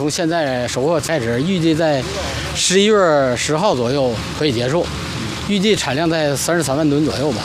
从现在收获开始，预计在11月10号左右可以结束，预计产量在33万吨左右吧。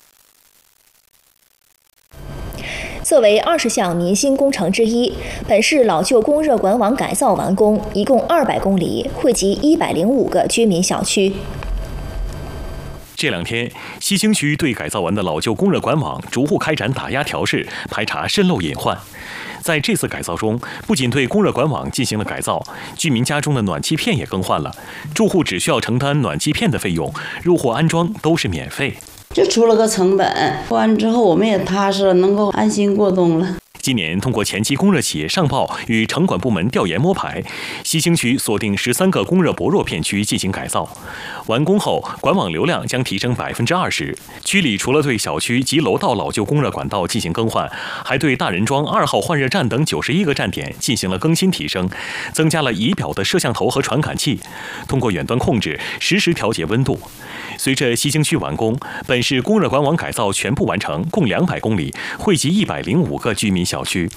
作为20项民心工程之一，本市老旧供热管网改造完工，一共200公里，惠及105个居民小区。 这2天，西兴区对改造完的老旧供热管网逐户开展打压调试，排查渗漏隐患。在这次改造中，不仅对供热管网进行了改造，居民家中的暖气片也更换了，住户只需要承担暖气片的费用，入户安装都是免费。 就出了个成本，过完之后我们也踏实了，能够安心过冬了。 今年通过前期供热企业上报与城管部门调研摸排，西兴区锁定13个供热薄弱片区进行改造。完工后，管网流量将提升20%。区里除了对小区及楼道老旧供热管道进行更换，还对大人庄2号换热站等91个站点进行了更新提升，增加了仪表的摄像头和传感器，通过远端控制实时调节温度。随着西兴区完工，本市供热管网改造全部完成，共200公里，惠及105个居民小区。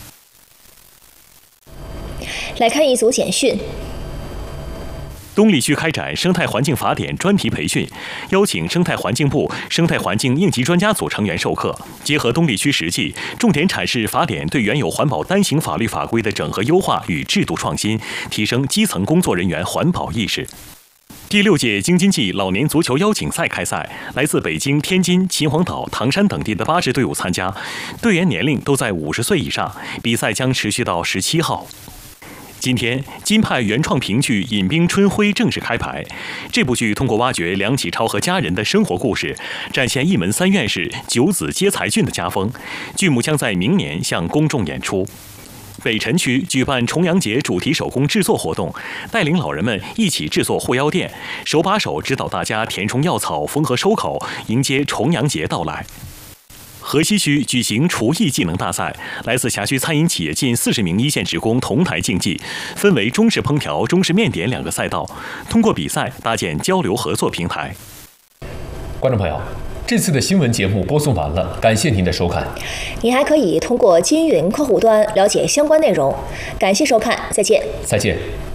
来看一组简讯。 东丽区开展生态环境法典专题培训，邀请生态环境部生态环境应急专家组成员授课，结合东丽区实际，重点阐释法典对原有环保单行法律法规的整合优化与制度创新，提升基层工作人员环保意识。第6届京津冀老年足球邀请赛开赛，来自北京、天津、秦皇岛、唐山等地的8支队伍参加，队员年龄都在50岁以上，比赛将持续到17号。今天，金派原创评剧《饮冰春晖》正式开排。这部剧通过挖掘梁启超和家人的生活故事，展现一门3院士9子皆才俊的家风。剧目将在明年向公众演出。北辰区举办重阳节主题手工制作活动，带领老人们一起制作护腰垫，手把手指导大家填充药草、缝合收口，迎接重阳节到来。河西区举行厨艺技能大赛，来自辖区餐饮企业近40名一线职工同台竞技，分为中式烹调、中式面点2个赛道，通过比赛搭建交流合作平台。 观众朋友，这次的新闻节目播送完了，感谢您的收看。 您还可以通过金云客户端了解相关内容。感谢收看，再见。 再见。